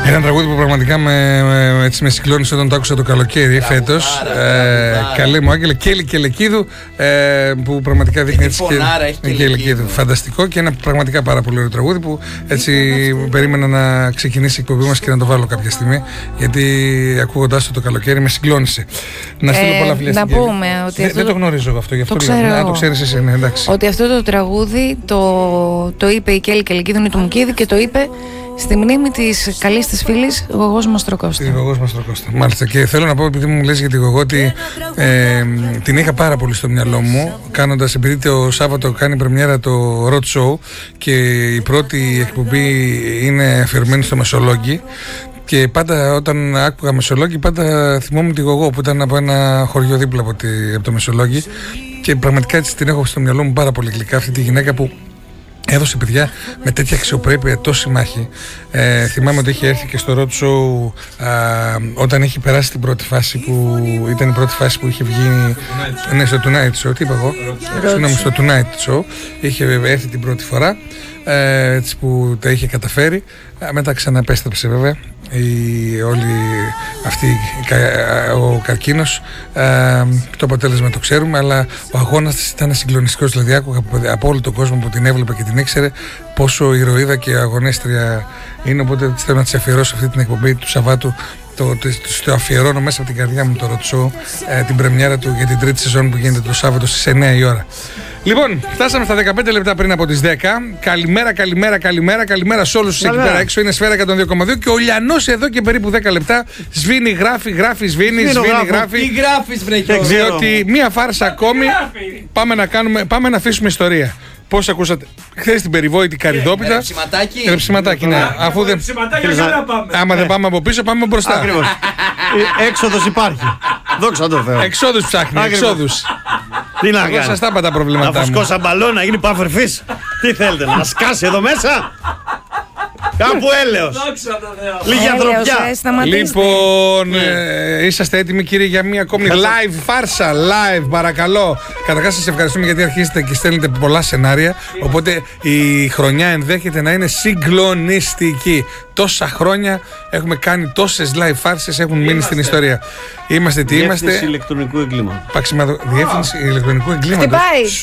Ένα τραγούδι που πραγματικά με συγκλώνησε όταν το άκουσα το καλοκαίρι φέτος. Καλέ μου Άγγελε, Κέλη Κελεκίδου, που πραγματικά δείχνει έτσι και Κελεκίδου. Φανταστικό και ένα πραγματικά πάρα πολύ ωραίο τραγούδι που έτσι περίμενα να ξεκινήσει η εκπομπή μας και να το βάλω κάποια στιγμή, γιατί ακούγοντάς το καλοκαίρι με συγκλώνησε. Να στείλω πολλά φιλιά στην Κέλη. Να πούμε ότι δεν το γνωρίζω εγώ αυτό, γι' αυτό το ξέρεις εσύ, ναι, εντάξει. Ότι αυτό το τραγούδι το είπε η Κέλη Κελεκίδου Νιτουμκίδη και το είπε στη μνήμη της καλής της φίλης Γογός Μαστροκώστα. Τη Γογός Μαστροκώστα, μάλιστα. Και θέλω να πω, επειδή μου λες για τη Γογό, ότι την είχα πάρα πολύ στο μυαλό μου, κάνοντας, επειδή το Σάββατο κάνει πρεμιέρα το Road Show και η πρώτη εκπομπή είναι αφιερωμένη στο Μεσολόγγι. Και πάντα όταν άκουγα Μεσολόγγι, πάντα θυμόμουν τη Γογό που ήταν από ένα χωριό δίπλα από το Μεσολόγγι. Και πραγματικά έτσι την έχω στο μυαλό μου πάρα πολύ γλυκά, αυτή τη γυναίκα που έδωσε, παιδιά, με τέτοια αξιοπρέπεια τόση μάχη. Θυμάμαι ότι είχε έρθει και στο Road Show όταν είχε περάσει την πρώτη φάση, που ήταν η πρώτη φάση που είχε βγει. Ναι, στο Tonight Show, τι είπα εγώ. Συγγνώμη, στο Tonight Show είχε έρθει την πρώτη φορά, έτσι που τα είχε καταφέρει. Μετά ξαναεπέστρεψε βέβαια όλη αυτή ο καρκίνος. Το αποτέλεσμα το ξέρουμε, αλλά ο αγώνας της ήταν συγκλονιστικός. Δηλαδή άκουγα από όλο τον κόσμο που την έβλεπε και την ήξερε πόσο ηρωίδα και αγωνίστρια είναι. Οπότε θέλω να της αφιερώσω αυτή την εκπομπή του Σαββάτου. Το αφιερώνω μέσα από την καρδιά μου το Road Show, την πρεμιέρα του για την τρίτη σεζόν που γίνεται το Σάββατο στις 9 η ώρα. Λοιπόν, φτάσαμε στα 15 λεπτά πριν από τις 10. Καλημέρα σε όλους τους εκεί πέρα έξω. Είναι Σφαίρα 102,2 και ο Λιανός εδώ και περίπου 10 λεπτά σβήνει, γράφει, σβήνει, γράφει. Τι γράφεις, βρε, διότι μία φάρσα ακόμη πάμε να αφήσουμε ιστορία. Πώς ακούσατε χθες την περιβόητη Καρυδόπιτα. Ρεψιματάκι, ναι. Αφού δεν. Άμα δεν πάμε από πίσω, πάμε μπροστά. Ακριβώς. Έξοδος υπάρχει. Δόξα τω Θεώ. Εξόδους ψάχνει, εξόδους. Τι να Εγώ σας τα είπα τα προβλήματά μου. Να φουσκώσει μπαλόν, να γίνει puffer fish. Τι θέλετε, να σκάσει εδώ μέσα. Κάπου έλεος. Λίγη ανθρωπιά. Λοιπόν, είσαστε έτοιμοι, κύριε, για μία ακόμη live φάρσα? Live, παρακαλώ. Καταρχάς σας ευχαριστούμε γιατί αρχίζετε και στέλνετε πολλά σενάρια. Οπότε η χρονιά ενδέχεται να είναι συγκλονιστική. Τόσα χρόνια έχουμε κάνει, τόσες live φάρσες έχουν μείνει στην ιστορία. Είμαστε τι είμαστε. Διεύθυνση ηλεκτρονικού εγκλήματος. Διεύθυνση ηλεκτρονικού εγκλήματος.